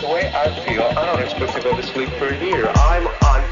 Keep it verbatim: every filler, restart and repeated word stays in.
way I feel, I don't expect to go to sleep for a year. I'm on